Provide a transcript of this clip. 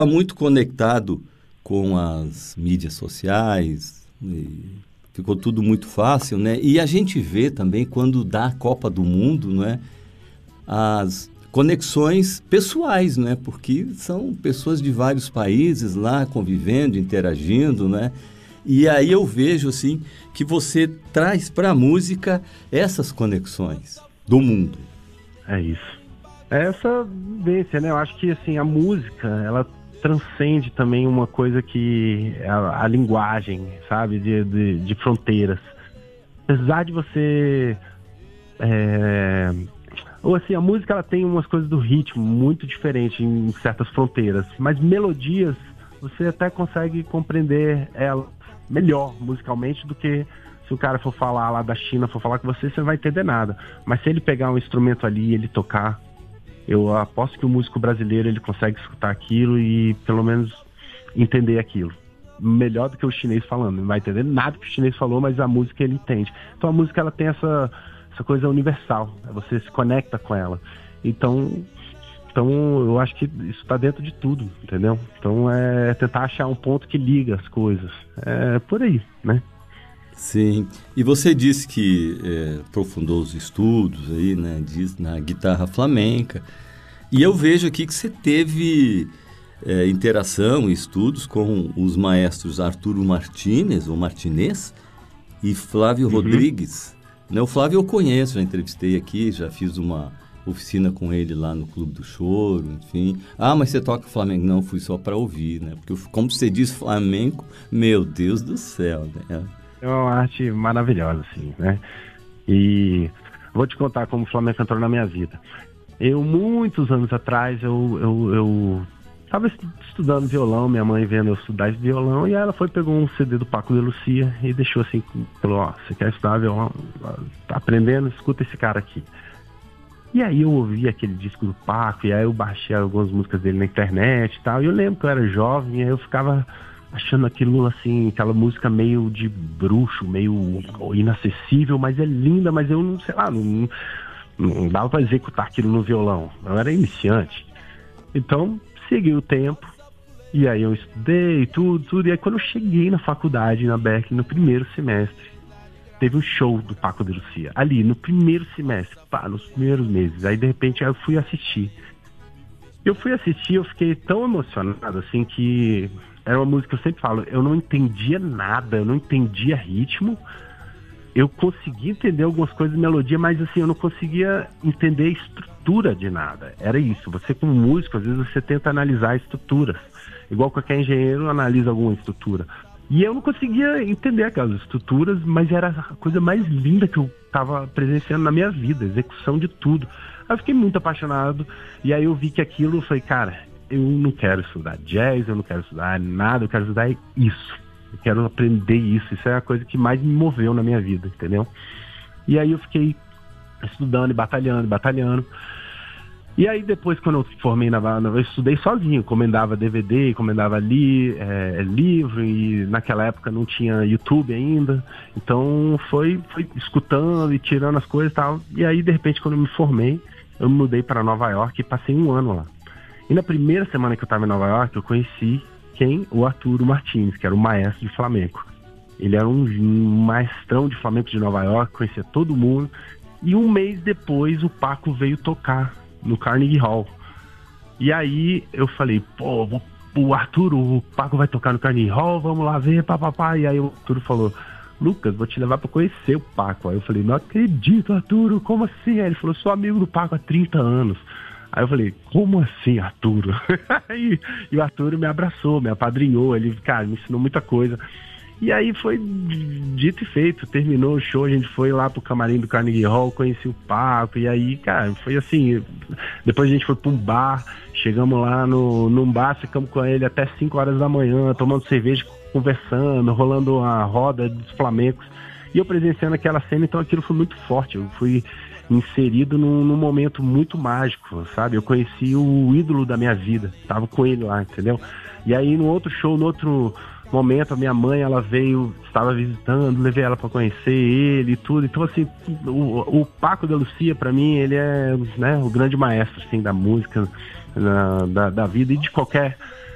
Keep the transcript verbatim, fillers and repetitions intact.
muito conectado com as mídias sociais, e ficou tudo muito fácil, né? E a gente vê também, quando dá a Copa do Mundo, não é? As conexões pessoais, né? Porque são pessoas de vários países lá convivendo, interagindo, né? E aí eu vejo, assim, que você traz para a música essas conexões do mundo. É isso. É essa vivência, né? Eu acho que, assim, a música, ela transcende também uma coisa que é a, a linguagem, sabe? De, de, de fronteiras. Apesar de você... É... Ou assim, a música ela tem umas coisas do ritmo muito diferentes em certas fronteiras, mas melodias você até consegue compreender elas melhor musicalmente do que se o cara for falar lá da China, for falar com você, você não vai entender nada. Mas se ele pegar um instrumento ali e ele tocar, eu aposto que o músico brasileiro ele consegue escutar aquilo e pelo menos entender aquilo. Melhor do que o chinês falando. Não vai entender nada que o chinês falou, mas a música ele entende. Então a música ela tem essa... essa coisa universal, você se conecta com ela. Então, então eu acho que isso está dentro de tudo, entendeu? Então é tentar achar um ponto que liga as coisas. É por aí, né? Sim. E você disse que é, aprofundou os estudos aí, né? Diz, na guitarra flamenca. E eu vejo aqui que você teve é, interação e estudos com os maestros Arturo Martínez, ou Martinez, e Flávio uhum. Rodrigues. O Flávio eu conheço, já entrevistei aqui, já fiz uma oficina com ele lá no Clube do Choro, enfim. Ah, mas você toca flamenco? Não, fui só para ouvir, né? Porque, como você diz, flamenco, meu Deus do céu, né? É uma arte maravilhosa, assim, né? E vou te contar como o flamenco entrou na minha vida. Eu, muitos anos atrás, eu... eu, eu... Estava estudando violão, minha mãe vendo eu estudar esse violão, e ela foi, pegou um C D do Paco de Lucia e deixou assim, falou, ó, você quer estudar violão? Tá aprendendo? Escuta esse cara aqui. E aí eu ouvi aquele disco do Paco, e aí eu baixei algumas músicas dele na internet e tal, e eu lembro que eu era jovem, e aí eu ficava achando aquilo assim, aquela música meio de bruxo, meio inacessível, mas é linda, mas eu não, sei lá, não, não dava pra executar aquilo no violão, eu era iniciante. Então... segui o tempo, e aí eu estudei tudo, tudo, e aí quando eu cheguei na faculdade, na Berkeley, no primeiro semestre, teve um show do Paco de Lucia, ali, no primeiro semestre, pá, nos primeiros meses, aí de repente eu fui assistir. Eu fui assistir, eu fiquei tão emocionado, assim, que era uma música que eu sempre falo, eu não entendia nada, eu não entendia ritmo, eu conseguia entender algumas coisas de melodia, mas assim, eu não conseguia entender a estrutura de nada. Era isso. Você, como músico, às vezes você tenta analisar estruturas. Igual qualquer engenheiro analisa alguma estrutura. E eu não conseguia entender aquelas estruturas, mas era a coisa mais linda que eu estava presenciando na minha vida, execução de tudo. Aí eu fiquei muito apaixonado, e aí eu vi que aquilo, eu falei, cara, eu não quero estudar jazz, eu não quero estudar nada, eu quero estudar isso. Eu quero aprender isso, isso é a coisa que mais me moveu na minha vida, entendeu? E aí eu fiquei estudando e batalhando, batalhando. E aí depois, quando eu formei na eu estudei sozinho, encomendava D V D, encomendava li, é, livro, e naquela época não tinha YouTube ainda, então foi, foi escutando e tirando as coisas e tal. E aí, de repente, quando eu me formei, eu me mudei para Nova York e passei um ano lá. E na primeira semana que eu estava em Nova York, eu conheci quem? O Arturo Martínez, que era o maestro de flamenco. Ele era um, um maestrão de flamenco de Nova York, conhecia todo mundo. E um mês depois, o Paco veio tocar no Carnegie Hall. E aí eu falei, pô, o Arturo, o Paco vai tocar no Carnegie Hall, vamos lá ver, papapá. E aí o Arturo falou, Lucas, vou te levar pra conhecer o Paco. Aí eu falei, não acredito, Arturo, como assim? Aí ele falou, sou amigo do Paco há trinta anos. Aí eu falei, como assim, Arturo? e, e o Arturo me abraçou, me apadrinhou, ele, cara, me ensinou muita coisa. E aí foi dito e feito, terminou o show, a gente foi lá pro camarim do Carnegie Hall, conheci o Paco, e aí, cara, foi assim, depois a gente foi pra um bar, chegamos lá no, num bar, ficamos com ele até cinco horas da manhã, tomando cerveja, conversando, rolando a roda dos flamencos, e eu presenciando aquela cena, então aquilo foi muito forte, eu fui inserido num, num momento muito mágico, sabe? Eu conheci o ídolo da minha vida, tava com ele lá, entendeu? E aí no outro show, no outro momento, a minha mãe, ela veio, estava visitando, levei ela para conhecer ele e tudo, então assim, o, o Paco de Lucia, para mim, ele é, né, o grande maestro, assim, da música, na, da, da vida e de qualquer